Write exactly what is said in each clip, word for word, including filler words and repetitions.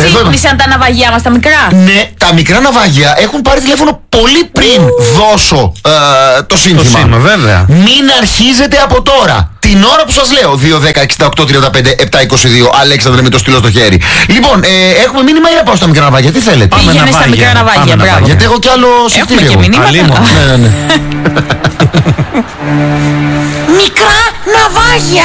ξύπνησαν τα ναυαγιά μας τα μικρά. Ναι, τα μικρά ναυαγιά έχουν πάρει τηλέφωνο πολύ πριν δώσω ε, το σύνθημα. Το σύνθημα, βέβαια. Μην αρχίζετε από τώρα. Την ώρα που σας λέω. δύο δέκα εξήντα οκτώ τριάντα πέντε επτακόσια είκοσι δύο. Αλέξανδρε, με το στυλό στο χέρι. Λοιπόν, ε, έχουμε μήνυμα ή να πάω στα μικρά ναυάγια? Τι θέλετε? Πήγαινε στα μικρά ναυάγια, μπράβο. Γιατί έχω κι άλλο Έχουμε και μηνύματα. Ναι, ναι, ναι. Μικρά ναυάγια.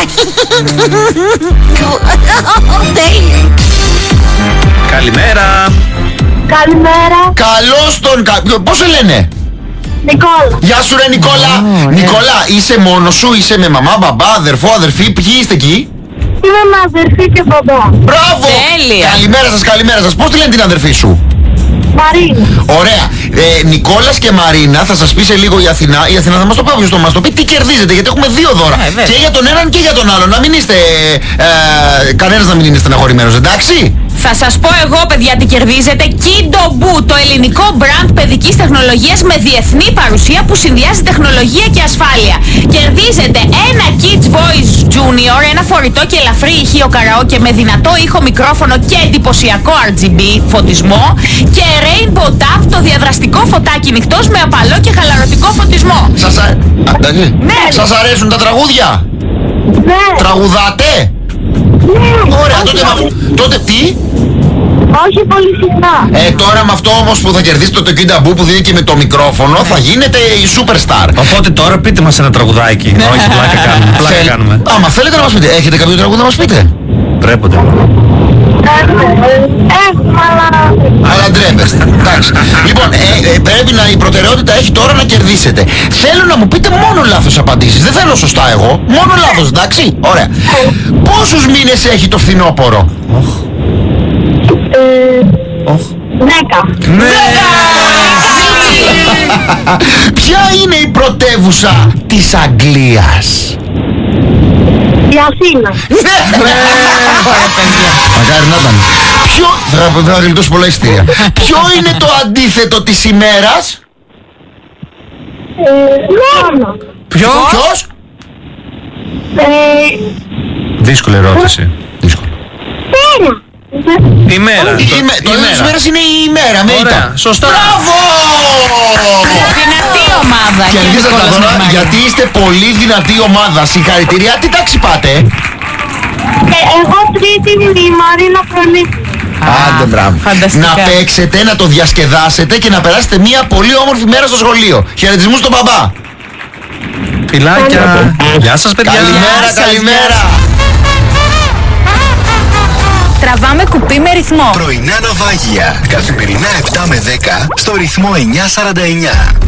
Καλημέρα. Καλημέρα. Καλώς τον... κα- Πώς σε λένε? Νικόλα. Γεια σου ρε Νικόλα. Ω, Νικόλα, είσαι μόνος σου, είσαι με μαμά, μπαμπά, αδερφό, αδερφή? Ποιοι είστε εκεί? Είμαι με αδερφή και μπαμπά. Μπράβο! Τέλεια. Καλημέρα σας, καλημέρα σας. Πώς τη λένε την αδερφή σου? Μαρίνα. Ωραία. Ε, Νικόλας και Μαρίνα, θα σας πει σε λίγο η Αθηνά. Η Αθηνά θα μας το πει, όποιος το μας το πει, τι κερδίζετε. Γιατί έχουμε δύο δώρα. Ε, βέβαια. Και για τον έναν και για τον άλλον. Να μην είστε. Ε, κανένας να μην είναι στεναχωρημένος, εντάξει. Θα σας πω εγώ, παιδιά, τι κερδίζετε. Kidobu, το ελληνικό brand παιδικής τεχνολογίας με διεθνή παρουσία που συνδυάζει τεχνολογία και ασφάλεια. Κερδίζετε ένα Kids Voice Junior, ένα φορητό και ελαφρύ ηχείο καραόκε με δυνατό ήχο μικρόφωνο και εντυπωσιακό αρ τζι μπι φωτισμό και Rainbow Tap, το διαδραστικό φωτάκι νυχτός με απαλό και χαλαρωτικό φωτισμό. Σας, α... Α, εντάξει. Ναι. Σας αρέσουν τα τραγούδια? Ναι. Τραγουδάτε? Ναι. Ωραία, Όχι, τότε, με αυτό- τότε τι? όχι πολύ συχνά. Ε, τώρα με αυτό όμως που θα κερδίσετε το Kidobu που δίνει και με το μικρόφωνο, θα γίνετε η superstar. Οπότε τώρα πείτε μας ένα τραγουδάκι. Όχι, πλάκα κάνουμε. Πλάκα Θέλ- κάνουμε. Άμα θέλετε να μας πείτε, έχετε κάποιο τραγούδι να μας πείτε? Τρέπονται. Έχουμε, αλλά... Αλλά ντρέπεστε. Εντάξει. Λοιπόν, ε, ε, πρέπει να η προτεραιότητα έχει τώρα να κερδίσετε. Θέλω να μου πείτε μόνο λάθος απαντήσεις. Δεν θέλω σωστά εγώ. Μόνο λάθος, εντάξει. Ωραία. Πόσους μήνες έχει το φθινόπωρο? Δέκα. Ναι. Ποια είναι η πρωτεύουσα της Αγγλίας? Η Αθήνα. Μακάρι να ήταν. Ποιο... Θα, θα γλιτώσω πολλά εισιτήρια. Ποιο είναι το αντίθετο της ημέρας? Μόνο. Ποιο? Ποιος? Δύσκολη ερώτηση. Δύσκολο. Πέρα. Ημέρα. Η იმე- Το ίδιο της ημέρας είναι η ημέρα. Με Ωραία, ήττα. σωστά. Μπράβο! Δυνατή ομάδα. Και Κερδίσατε τα Νικόλας δώρα με Μαρίνα. γιατί είστε πολύ δυνατή ομάδα. Συγχαρητήρια. Τι τάξη πάτε? Εγώ τρίτη, η Μαρίνα προνήτη. Άντε μπράβο. φανταστικά. Να παίξετε, να το διασκεδάσετε και να περάσετε μια πολύ όμορφη μέρα στο σχολείο. Χαιρετισμούς στον μπαμπά. Φιλάκια. Γεια σας, παιδιά. Καλημέρα, σας, καλημέρα. Τραβάμε κουπί με ρυθμό. Πρωινά ναυάγια. Καθημερινά επτά με δέκα στο ρυθμό εννιακόσια σαράντα εννιά.